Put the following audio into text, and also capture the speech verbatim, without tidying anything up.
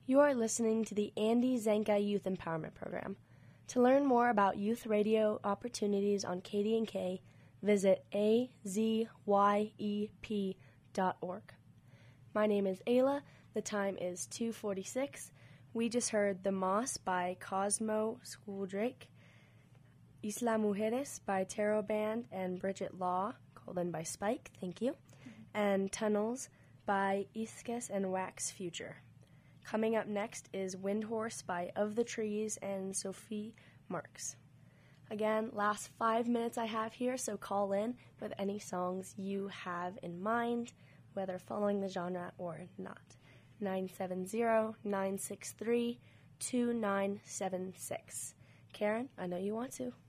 You are listening to the Andy Zenka Youth Empowerment Program. To learn more about youth radio opportunities on K D and K, visit a z y e p dot org. My name is Ayla. The time is two forty-six. We just heard The Moss by Cosmo Squildrake, Isla Mujeres by Tarot Band and Bridget Law, called in by Spike, thank you, and Tunnels by Iskes and Wax Future. Coming up next is Windhorse by Of the Trees and Sophie Marks. Again, last five minutes I have here, so call in with any songs you have in mind, whether following the genre or not. nine seven zero, nine six three, two nine seven six. Karen, I know you want to.